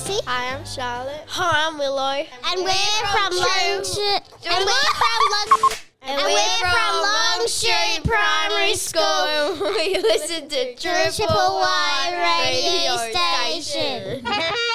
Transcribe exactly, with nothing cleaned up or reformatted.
Casey. Hi, I'm Charlotte. Hi, I'm Willow. And we're from Long Street. And we're from Long And, And we're from Long Street Primary School. We listen to Triple Y Radio Station.